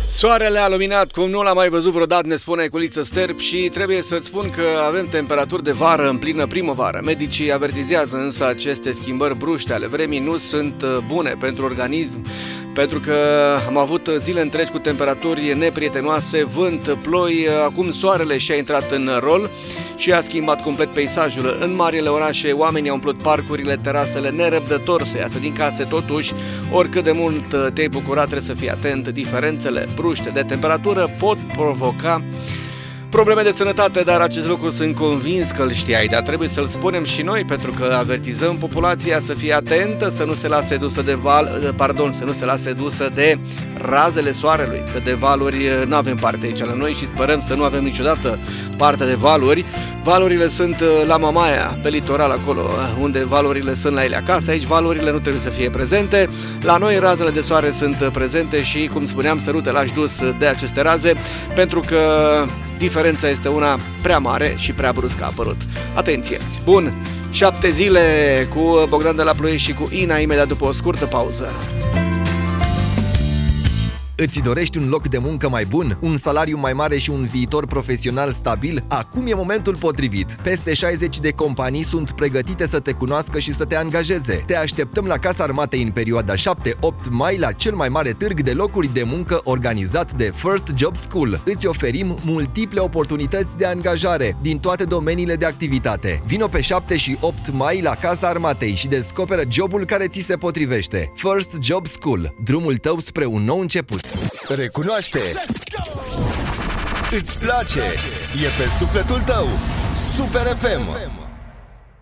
Soarele a luminat cum nu l-am mai văzut vreodată, ne spune Culiță Sterp, și trebuie să-ți spun că avem temperaturi de vară în plină primăvară. Medicii avertizează însă aceste schimbări bruște ale vremii nu sunt bune pentru organism, pentru că am avut zile întregi cu temperaturi neprietenoase, vânt, ploi. Acum soarele și-a intrat în rol și a schimbat complet peisajul. În marile orașe oamenii au umplut parcurile, terasele, nerăbdător să iasă din case. Totuși, oricât de mult te-ai bucurat, trebuie să fii atent. Diferențele bruște de temperatură pot provoca probleme de sănătate, dar acest lucru sunt convins că îl știai, dar trebuie să-l spunem și noi, pentru că avertizăm populația să fie atentă, să nu se lase dusă să nu se lase dusă de razele soarelui, că de valuri nu avem parte aici la noi și sperăm să nu avem niciodată parte de valuri. Valurile sunt la Mamaia, pe litoral acolo, unde valurile sunt la ele acasă. Aici valurile nu trebuie să fie prezente. La noi razele de soare sunt prezente și, cum spuneam, sărute lași dus de aceste raze, pentru că diferența este una prea mare și prea bruscă a apărut. Atenție! Bun, 7 zile cu Bogdan de la Ploiești și cu Ina imediat după o scurtă pauză. Îți dorești un loc de muncă mai bun, un salariu mai mare și un viitor profesional stabil? Acum e momentul potrivit. Peste 60 de companii sunt pregătite să te cunoască și să te angajeze. Te așteptăm la Casa Armatei în perioada 7-8 mai la cel mai mare târg de locuri de muncă organizat de First Job School. Îți oferim multiple oportunități de angajare din toate domeniile de activitate. Vino pe 7 și 8 mai la Casa Armatei și descoperă jobul care ți se potrivește. First Job School, drumul tău spre un nou început. Recunoaște! Îți place! E pe sufletul tău! Super FM!